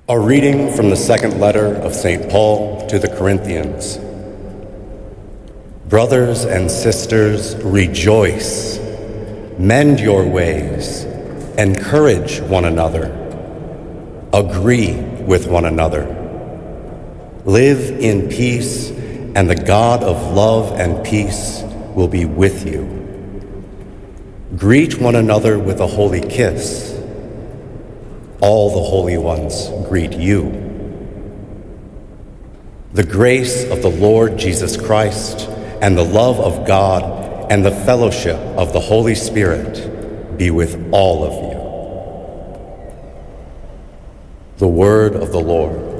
A reading from the second letter of St. Paul to the Corinthians. Brothers and sisters, rejoice, mend your ways, encourage one another, agree with one another. Live in peace, and the God of love and peace will be with you. Greet one another with a holy kiss. All the holy ones greet you. The grace of the Lord Jesus Christ and the love of God and the fellowship of the Holy Spirit be with all of you. The word of the Lord.